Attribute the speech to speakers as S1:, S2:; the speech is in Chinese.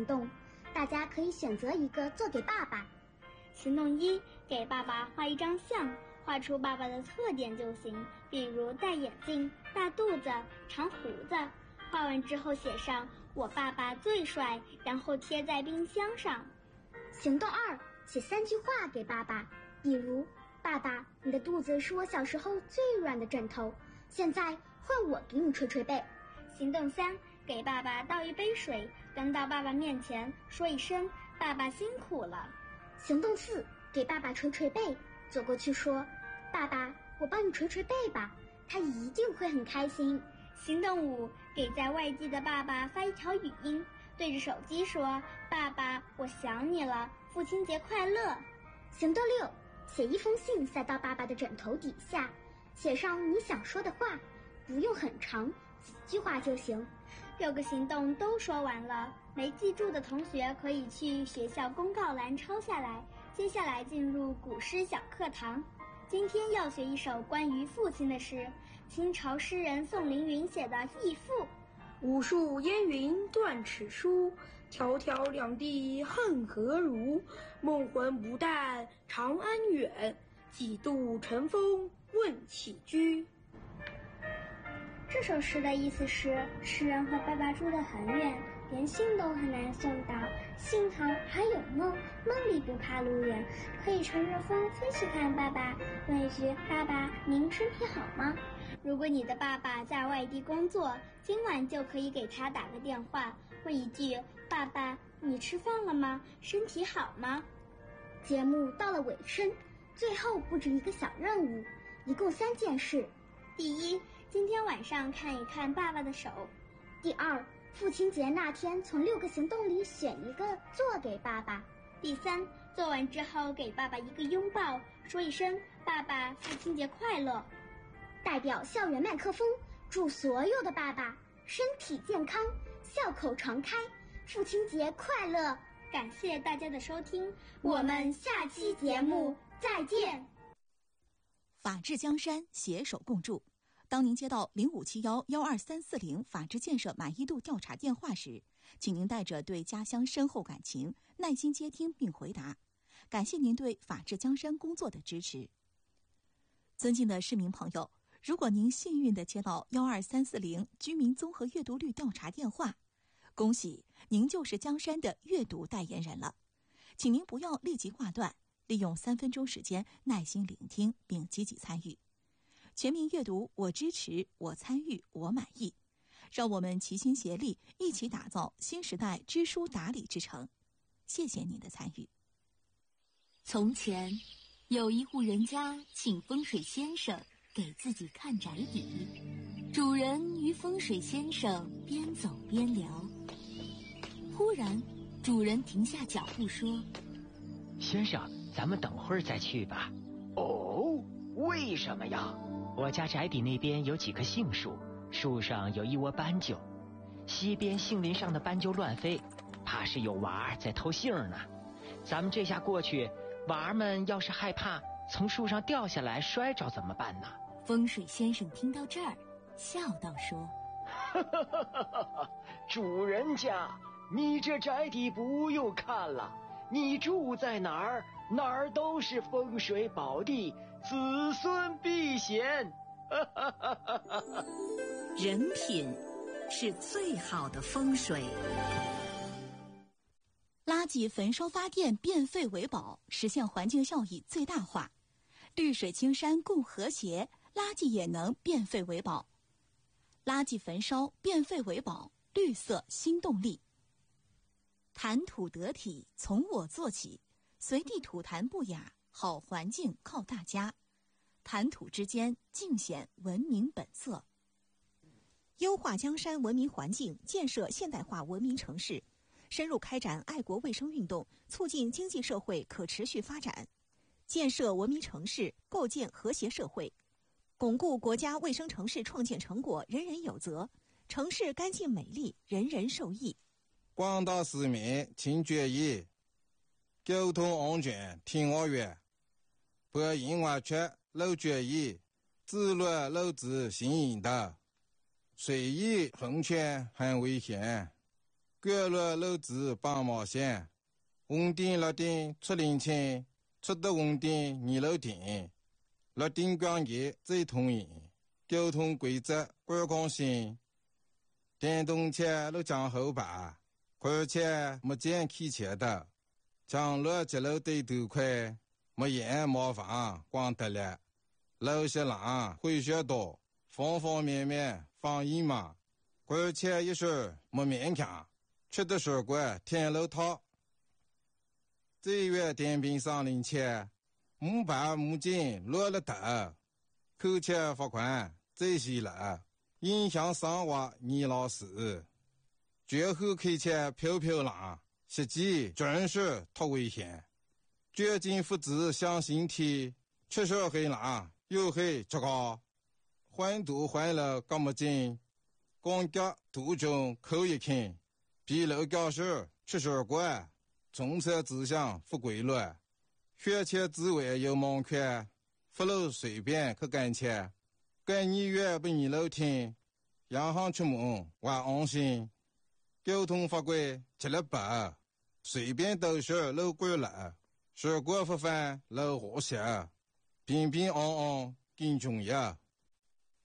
S1: 动，大家可以选择一个做给爸爸。
S2: 行动1，给爸爸画一张像，画出爸爸的特点就行，比如戴眼镜、大肚子、长胡子。画完之后写上我爸爸最帅，然后贴在冰箱上。
S1: 行动2，写3句话给爸爸，比如爸爸，你的肚子是我小时候最软的枕头，现在换我给你捶捶背。
S2: 行动3，给爸爸倒一杯水，端到爸爸面前，说一声爸爸辛苦了。
S1: 行动4，给爸爸捶捶背，走过去说爸爸，我帮你捶捶背吧，他一定会很开心。
S2: 行动5，给在外地的爸爸发一条语音，对着手机说爸爸，我想你了，父亲节快乐。
S1: 行动6，写一封信塞到爸爸的枕头底下，写上你想说的话，不用很长，几句话就行。
S2: 6个行动都说完了，没记住的同学可以去学校公告栏抄下来。接下来进入古诗小课堂，今天要学一首关于父亲的诗，清朝诗人宋凌云写的《义父》。
S3: 无数烟云断齿疏，迢迢两地恨何如？梦魂不淡长安远，几度尘封问起居。
S2: 这首诗的意思是，诗人和爸爸住得很远，连信都很难送到，幸好还有梦，梦里不怕路远，可以乘着风飞去看爸爸，问一句爸爸您身体好吗？如果你的爸爸在外地工作，今晚就可以给他打个电话，问一句爸爸你吃饭了吗？身体好吗？
S1: 节目到了尾声，最后布置一个小任务，一共3件事。
S2: 第1，今天晚上看一看爸爸的手。
S1: 第2，父亲节那天从6个行动里选一个做给爸爸。
S2: 第3，做完之后给爸爸一个拥抱，说一声爸爸父亲节快乐。
S1: 代表校园麦克风，祝所有的爸爸身体健康，笑口常开，父亲节快乐。
S2: 感谢大家的收听，我们下期节目再见。
S4: 法治江山，携手共筑。当您接到0571-12340法治建设满意度调查电话时，请您带着对家乡深厚感情，耐心接听并回答。感谢您对法治江山工作的支持。尊敬的市民朋友，如果您幸运地接到12340居民综合阅读率调查电话，恭喜您就是江山的阅读代言人了。请您不要立即挂断，利用3分钟时间耐心聆听并积极参与。全民阅读，我支持，我参与，我满意。让我们齐心协力，一起打造新时代知书达理之城。谢谢您的参与。
S5: 从前，有一户人家请风水先生给自己看宅邸，主人与风水先生边走边聊。忽然，主人停下脚步说：“
S6: 先生，咱们等会儿再去吧。”哦，为什么呀？我家宅邸那边有几棵杏树，树上有一窝斑鸠，西边杏林上的斑鸠乱飞，怕是有娃儿在偷杏呢。咱们这下过去，娃儿们要是害怕从树上掉下来摔着怎么办呢？
S5: 风水先生听到这儿，笑道说：“
S6: 主人家，你这宅邸不用看了，你住在哪儿，哪儿都是风水宝地，子孙避险。”
S7: 人品是最好的风水。
S4: 垃圾焚烧发电变废为宝，实现环境效益最大化。绿水青山共和谐，垃圾也能变废为宝。垃圾焚烧变废为宝，绿色新动力。谈吐得体，从我做起，随地吐痰不雅，好环境靠大家。谈吐之间尽显文明本色。优化江山文明环境，建设现代化文明城市，深入开展爱国卫生运动，促进经济社会可持续发展，建设文明城市，构建和谐社会，巩固国家卫生城市创建成果人人有责，城市干净美丽，人人受益。
S8: 广大市民请注意，交通安全听我约，不因为缺漏决议，自乱漏子行引导，随意横权很危险。 各路漏子帮忙线，稳定了定出零钱，出得稳定二楼定，了定关业最通用，交通规则观光性，电动车都讲后排，而且没见开车的，将路节路对头快，没烟没房光得了，路些浪会学多，方方面面放一嘛，而且也是没勉强。吃的水果天楼套，这月电瓶上零钱，木板木筋落了头，扣钱罚款这些了，影响生活你老师，绝后开车飘飘浪，实际真是太危险，绝境父子相形体，确实很浪又很糟糕，换都换了这么近，光脚途中扣一看。比楼教室吃水果，中车指向不规律，学前之外有盲圈，不漏随便去干切，干你越不你楼听，洋行出门还安心，交通法规吃了白，随便都是漏规了，水果不犯漏和谐，平平安安更重要。